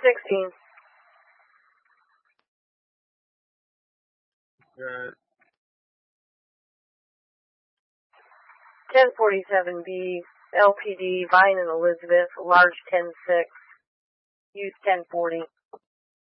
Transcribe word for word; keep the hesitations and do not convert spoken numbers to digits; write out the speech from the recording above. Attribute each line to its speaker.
Speaker 1: sixteen.
Speaker 2: Good.
Speaker 1: ten forty-seven B, L P D, Vine and Elizabeth, large ten six, use ten forty.